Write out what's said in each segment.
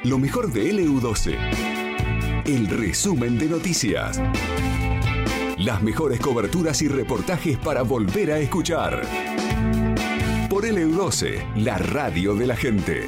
Lo mejor de LU12. El resumen de noticias. Las mejores coberturas y reportajes para volver a escuchar. Por LU12, la radio de la gente.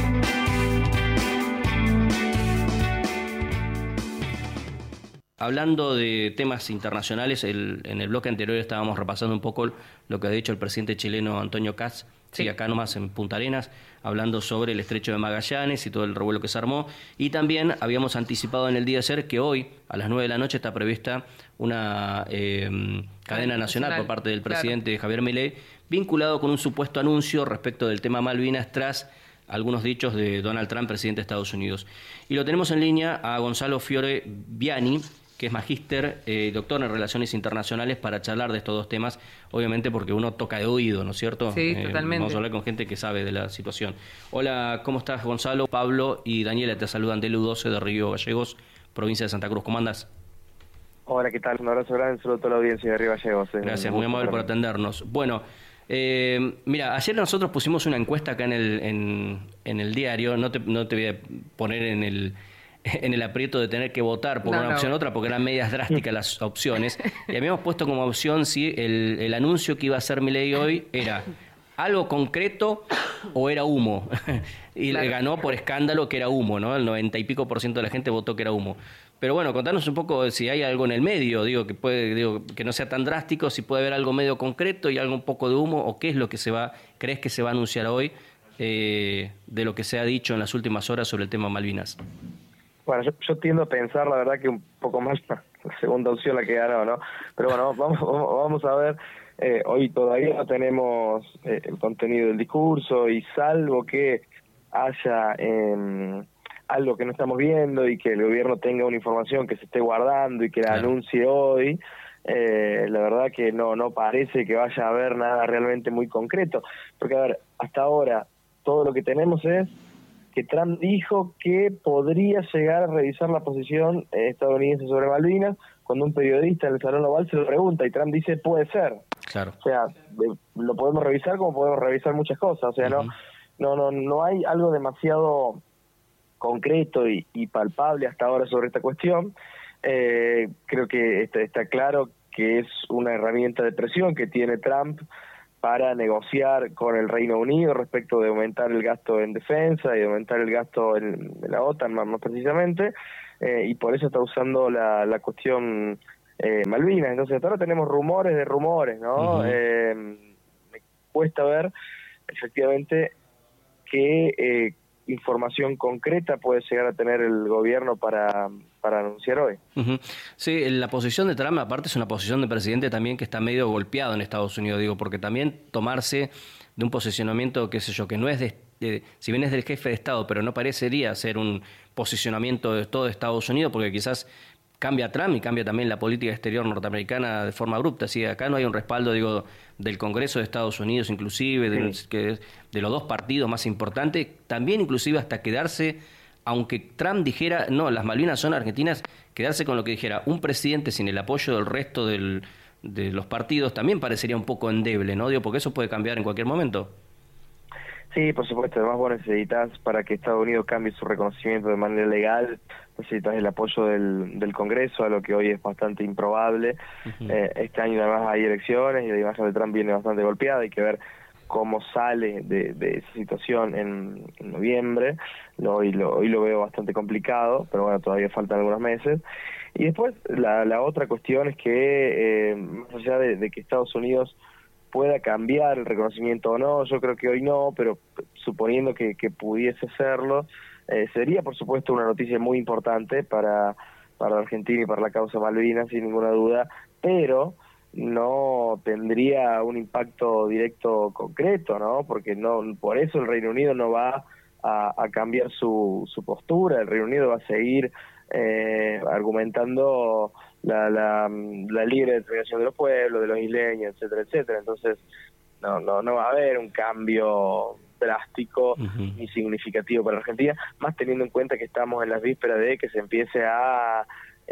Hablando de temas internacionales, en el bloque anterior estábamos repasando un poco lo que ha dicho el presidente chileno Antonio Kast, sí, acá nomás en Punta Arenas, hablando sobre el estrecho de Magallanes y todo el revuelo que se armó. Y también habíamos anticipado en el día de ayer que hoy, a las 9 de la noche, está prevista una cadena nacional por parte del presidente Javier Milei, vinculado con un supuesto anuncio respecto del tema Malvinas tras algunos dichos de Donald Trump, presidente de Estados Unidos. Y lo tenemos en línea a Gonzalo Fiore Viani, que es magíster, doctor en Relaciones Internacionales, para charlar de estos dos temas, obviamente porque uno toca de oído, ¿no es cierto? Sí, totalmente. Vamos a hablar con gente que sabe de la situación. Hola, ¿cómo estás, Gonzalo? Pablo y Daniela te saludan de LU12 de Río Gallegos, provincia de Santa Cruz. ¿Cómo andás? Hola, ¿qué tal? Un abrazo grande, saludo a toda la audiencia de Río Gallegos. Gracias, muy amable por atendernos. Bueno, mira, ayer nosotros pusimos una encuesta acá en el diario, no te voy a poner en el aprieto de tener que votar por una opción u otra, porque eran medias drásticas las opciones, y habíamos puesto como opción si el anuncio que iba a hacer Milei hoy era algo concreto o era humo, y le ganó por escándalo que era humo, ¿no? El 90 y pico % de la gente votó que era humo. Pero bueno, contanos un poco si hay algo en el medio, que no sea tan drástico, si puede haber algo medio concreto y algo un poco de humo, o qué es lo que crees que se va a anunciar hoy de lo que se ha dicho en las últimas horas sobre el tema Malvinas. Bueno, yo tiendo a pensar, la verdad, que un poco más la segunda opción la que ganó, ¿no? Pero bueno, vamos a ver. Hoy todavía no tenemos el contenido del discurso, y salvo que haya algo que no estamos viendo y que el gobierno tenga una información que se esté guardando y que la anuncie hoy, la verdad que no parece que vaya a haber nada realmente muy concreto. Porque, a ver, hasta ahora todo lo que tenemos es que Trump dijo que podría llegar a revisar la posición estadounidense sobre Malvinas cuando un periodista en el Salón Oval se lo pregunta, y Trump dice puede ser. Claro. O sea, lo podemos revisar como podemos revisar muchas cosas. O sea, no hay algo demasiado concreto y palpable hasta ahora sobre esta cuestión. Creo que está claro que es una herramienta de presión que tiene Trump para negociar con el Reino Unido respecto de aumentar el gasto en defensa y de aumentar el gasto en la OTAN más precisamente, y por eso está usando la cuestión Malvinas. Entonces hasta ahora tenemos rumores de rumores, ¿no? Me cuesta ver efectivamente qué información concreta puede llegar a tener el gobierno para anunciar hoy. Sí, la posición de Trump aparte es una posición de presidente también que está medio golpeado en Estados Unidos, porque también tomarse de un posicionamiento, qué sé yo, que no es si bien es del jefe de Estado, pero no parecería ser un posicionamiento de todo Estados Unidos, porque quizás cambia Trump y cambia también la política exterior norteamericana de forma abrupta. Así acá no hay un respaldo, del Congreso de Estados Unidos, inclusive, de los dos partidos más importantes, también inclusive hasta quedarse, aunque Trump dijera, no, las Malvinas son argentinas, quedarse con lo que dijera un presidente sin el apoyo del resto de los partidos también parecería un poco endeble, ¿no? Porque eso puede cambiar en cualquier momento. Sí, por supuesto. Además, vos necesitas, para que Estados Unidos cambie su reconocimiento de manera legal, necesitas el apoyo del Congreso, a lo que hoy es bastante improbable. Este año además hay elecciones y la imagen de Trump viene bastante golpeada. Hay que ver cómo sale de esa situación en noviembre. Hoy lo veo bastante complicado, pero bueno, todavía faltan algunos meses. Y después la otra cuestión es que, más allá de que Estados Unidos pueda cambiar el reconocimiento o no, yo creo que hoy no, pero suponiendo que pudiese hacerlo, sería por supuesto una noticia muy importante para Argentina y para la causa Malvinas, sin ninguna duda, pero no tendría un impacto directo concreto, ¿no? Porque por eso el Reino Unido no va a cambiar su postura. El Reino Unido va a seguir argumentando la libre determinación de los pueblos, de los isleños, etcétera, etcétera. Entonces no va a haber un cambio drástico ni significativo para Argentina, más teniendo en cuenta que estamos en las vísperas de que se empiece a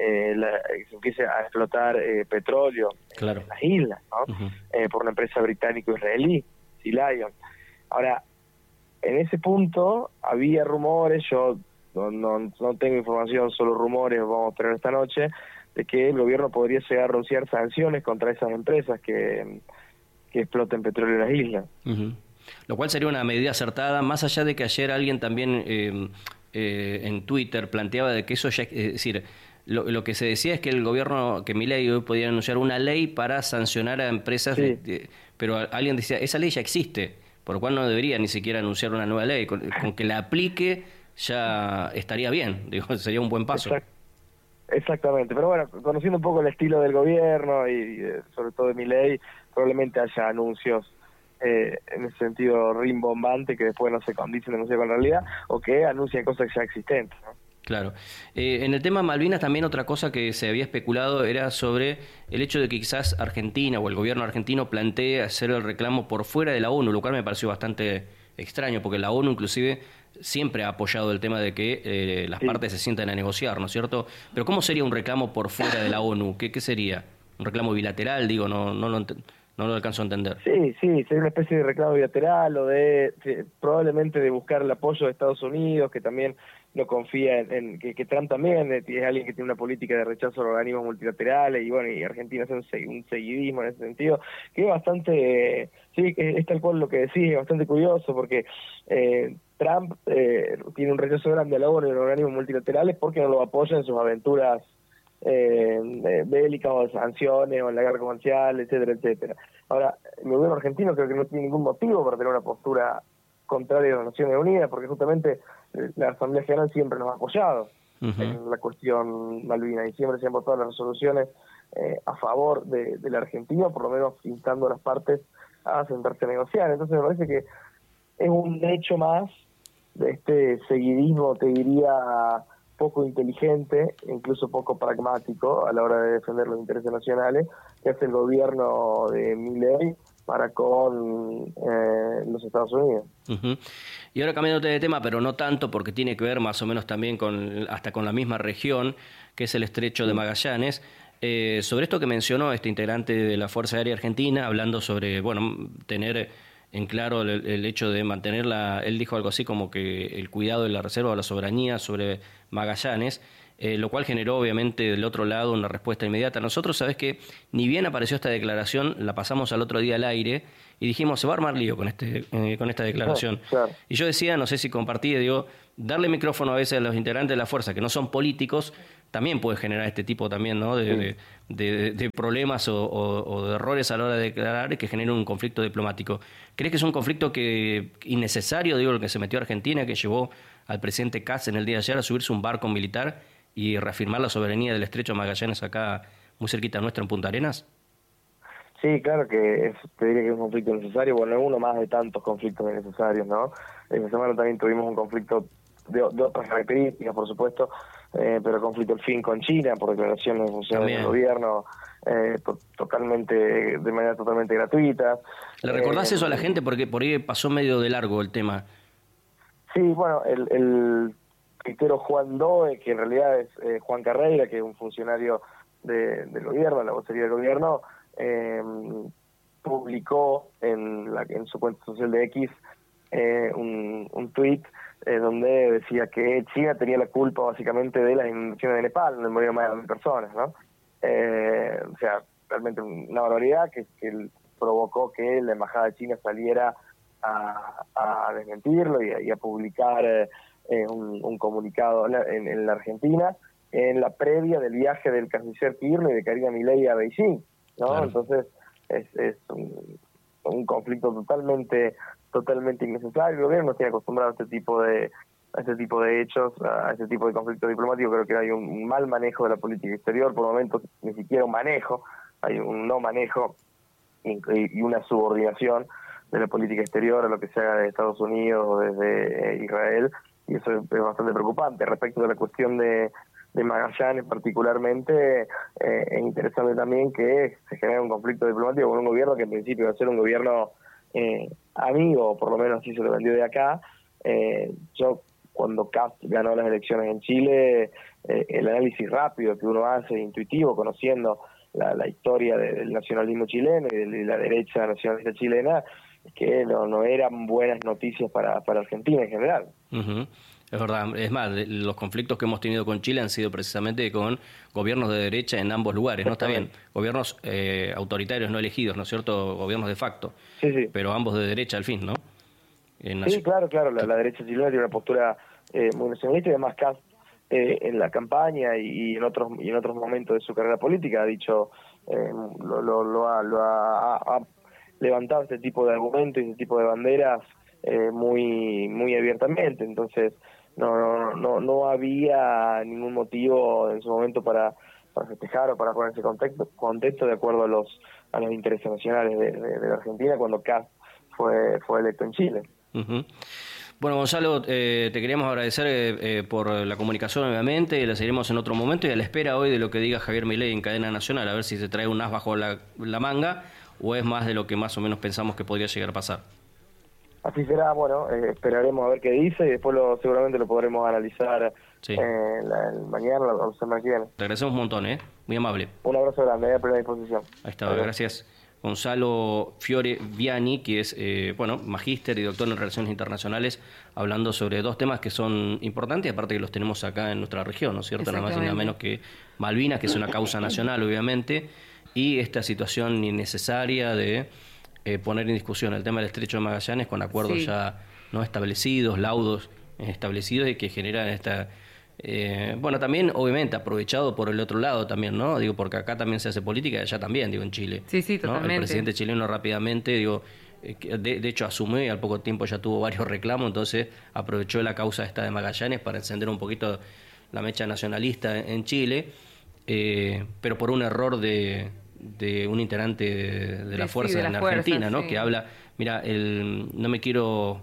explotar petróleo en las islas, ¿no? Por una empresa británico-israelí, Sea Lion. Ahora, en ese punto había rumores, yo no tengo información, solo rumores vamos a tener esta noche, de que el gobierno podría llegar a anunciar sanciones contra esas empresas que exploten petróleo en las islas. Uh-huh. Lo cual sería una medida acertada, más allá de que ayer alguien también en Twitter planteaba de que eso ya, es decir, lo que se decía es que el gobierno, que Milei hoy podía anunciar una ley para sancionar a empresas, sí. Pero alguien decía, esa ley ya existe, por lo cual no debería ni siquiera anunciar una nueva ley, con que la aplique ya estaría bien, digo, sería un buen paso. Exactamente, pero bueno, conociendo un poco el estilo del gobierno y sobre todo de Milei, probablemente haya anuncios en ese sentido rimbombante que después no se condicen con la realidad o que anuncien cosas ya existentes, ¿no? Claro. En el tema Malvinas también otra cosa que se había especulado era sobre el hecho de que quizás Argentina o el gobierno argentino plantee hacer el reclamo por fuera de la ONU, lo cual me pareció bastante extraño, porque la ONU inclusive siempre ha apoyado el tema de que las partes se sientan a negociar, ¿no es cierto? Pero ¿cómo sería un reclamo por fuera de la ONU? ¿Qué sería? ¿Un reclamo bilateral? Digo, no lo alcanzo a entender. Sí, sería una especie de reclamo bilateral o probablemente de buscar el apoyo de Estados Unidos, que también no confía en que Trump también es alguien que tiene una política de rechazo a los organismos multilaterales, y bueno, y Argentina hace un seguidismo en ese sentido, que es bastante, es tal cual lo que decís, es bastante curioso, porque Trump tiene un rechazo grande a la ONU y a los organismos multilaterales porque no lo apoya en sus aventuras bélicas o de sanciones o en la guerra comercial, etcétera, etcétera. Ahora, el gobierno argentino creo que no tiene ningún motivo para tener una postura contraria a las Naciones Unidas, porque justamente la Asamblea General siempre nos ha apoyado en la cuestión Malvinas y siempre se han votado las resoluciones a favor de la Argentina, por lo menos instando a las partes a sentarse a negociar. Entonces me parece que es un hecho más de este seguidismo, te diría, poco inteligente, incluso poco pragmático a la hora de defender los intereses nacionales, que hace el gobierno de Milei para con los Estados Unidos. Uh-huh. Y ahora cambiándote de tema, pero no tanto, porque tiene que ver más o menos también hasta con la misma región, que es el Estrecho de Magallanes. Sobre esto que mencionó este integrante de la Fuerza Aérea Argentina, hablando sobre, tener en claro el hecho de mantenerla, él dijo algo así como que el cuidado de la reserva o la soberanía sobre Magallanes, lo cual generó obviamente del otro lado una respuesta inmediata. Nosotros, sabés que ni bien apareció esta declaración, la pasamos al otro día al aire y dijimos, se va a armar lío con esta declaración. Claro. Y yo decía, no sé si compartí, darle micrófono a veces a los integrantes de la fuerza que no son políticos, también puede generar este tipo también, ¿no? de problemas o de errores a la hora de declarar que generen un conflicto diplomático. ¿Crees que es un conflicto innecesario, el que se metió a Argentina, que llevó al presidente Katz en el día de ayer a subirse un barco militar y reafirmar la soberanía del Estrecho de Magallanes acá muy cerquita nuestra en Punta Arenas? Sí, claro que te diría que es un conflicto necesario, bueno, es uno más de tantos conflictos necesarios, ¿no? Esta semana también tuvimos un conflicto de otras características, por supuesto, pero conflicto al fin con China, por declaraciones de funcionarios del gobierno, de manera totalmente gratuita. ¿Le recordás eso a la gente? Porque por ahí pasó medio de largo el tema. Sí, bueno, el tuitero Juan Doe, que en realidad es Juan Carreira, que es un funcionario del gobierno, la vocería del gobierno, publicó en su cuenta social de X un tuit donde decía que China tenía la culpa básicamente de las inundaciones de Nepal, donde murieron más de 2.000 personas, ¿no? O sea, realmente una barbaridad que provocó que la embajada de China saliera a desmentirlo y a publicar un comunicado en la Argentina en la previa del viaje del canciller Kirchner y de Karina Milei a Beijing, ¿no? Claro. Entonces es un conflicto totalmente innecesario. El gobierno no está acostumbrado a este tipo de hechos, a este tipo de conflictos diplomáticos. Creo que hay un mal manejo de la política exterior, por momentos ni siquiera un manejo, hay un no manejo y una subordinación de la política exterior a lo que se haga de Estados Unidos o desde Israel, y eso es bastante preocupante. Respecto de la cuestión de Magallanes particularmente, es interesante también que se genere un conflicto diplomático con un gobierno que en principio va a ser un gobierno amigo, por lo menos así se lo vendió de acá. Yo, cuando Katz ganó las elecciones en Chile, el análisis rápido que uno hace, intuitivo, conociendo la historia del nacionalismo chileno y de la derecha nacionalista chilena, es que no eran buenas noticias para Argentina en general. Uh-huh. Es verdad. Es más, los conflictos que hemos tenido con Chile han sido precisamente con gobiernos de derecha en ambos lugares, ¿no? Está bien, gobiernos autoritarios no elegidos, ¿no es cierto? Gobiernos de facto, sí. Pero ambos de derecha al fin, ¿no? Sí, claro, la derecha chilena tiene una postura muy nacionalista, y además Kast en la campaña y en otros momentos de su carrera política ha dicho, ha levantado este tipo de argumentos y este tipo de banderas muy abiertamente. Entonces no había ningún motivo en su momento para festejar o para ponerse contexto de acuerdo a los intereses nacionales de la Argentina cuando Kast fue electo en Chile. Uh-huh. Bueno, Gonzalo, te queríamos agradecer por la comunicación, obviamente, la seguiremos en otro momento y a la espera hoy de lo que diga Javier Milei en cadena nacional, a ver si se trae un as bajo la manga o es más de lo que más o menos pensamos que podría llegar a pasar. Así será, bueno, esperaremos a ver qué dice y después seguramente lo podremos analizar mañana o la semana que viene. Te agradecemos un montón, muy amable. Un abrazo grande, a plena disposición. Ahí está, gracias. Gonzalo Fiore Viani, que es magíster y doctor en Relaciones Internacionales, hablando sobre dos temas que son importantes, aparte que los tenemos acá en nuestra región, ¿no es cierto? Nada más y nada menos que Malvinas, que es una causa nacional, obviamente, y esta situación innecesaria de poner en discusión el tema del Estrecho de Magallanes con acuerdos ya no establecidos, laudos establecidos y que generan esta... también obviamente aprovechado por el otro lado también, ¿no? Digo, porque acá también se hace política y allá también, digo, en Chile. Sí, totalmente. ¿No? El presidente chileno rápidamente, de hecho asumió y al poco tiempo ya tuvo varios reclamos, entonces aprovechó la causa esta de Magallanes para encender un poquito la mecha nacionalista en Chile, pero por un error de un integrante de la fuerza en Argentina, ¿no? Sí. Que habla, mira, no quiero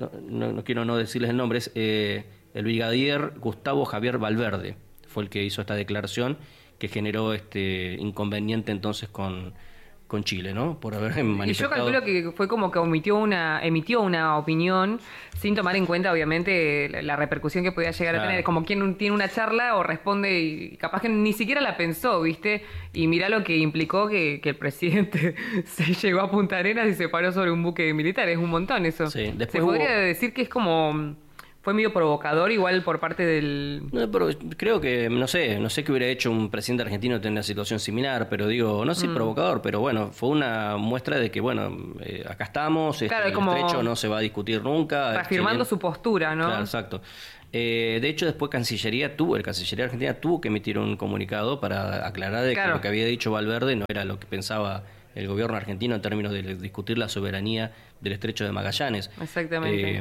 no decirles el nombre, es el brigadier Gustavo Javier Valverde, fue el que hizo esta declaración que generó este inconveniente entonces con Chile, ¿no? Por haber manifestado... Y yo calculo que fue como que emitió una opinión sin tomar en cuenta, obviamente, la repercusión que podía llegar a tener. Como quien tiene una charla o responde y capaz que ni siquiera la pensó, ¿viste? Y mirá lo que implicó que el presidente se llegó a Punta Arenas y se paró sobre un buque militar. Es un montón eso. Sí, se podría decir que es como... Fue medio provocador igual por parte del... No, pero creo que, no sé qué hubiera hecho un presidente argentino en una situación similar, pero digo, no sé, provocador, pero bueno, fue una muestra de que, acá estamos, el estrecho no se va a discutir nunca. Reafirmando su postura, ¿no? Claro, exacto. De hecho, después el Cancillería Argentina tuvo que emitir un comunicado para aclarar de que lo que había dicho Valverde no era lo que pensaba el gobierno argentino en términos de discutir la soberanía del estrecho de Magallanes. Exactamente.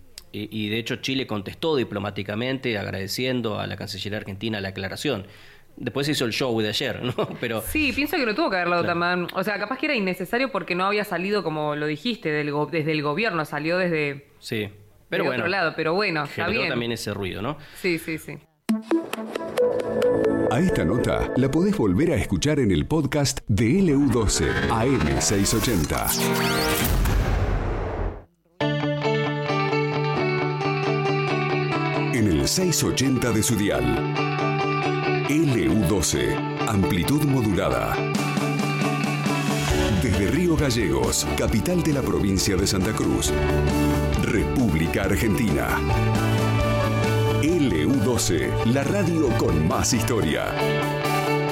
Y de hecho Chile contestó diplomáticamente agradeciendo a la Cancillería Argentina la aclaración. Después hizo el show de ayer, ¿no? Pero sí, pienso que no tuvo que haberlo también. O sea, capaz que era innecesario porque no había salido, como lo dijiste, desde el gobierno, salió desde otro lado. Pero bueno, está bien. También ese ruido, ¿no? Sí. A esta nota la podés volver a escuchar en el podcast de LU12 AM680. En el 680 de su dial. LU12, amplitud modulada. Desde Río Gallegos, capital de la provincia de Santa Cruz, República Argentina. LU12, la radio con más historia.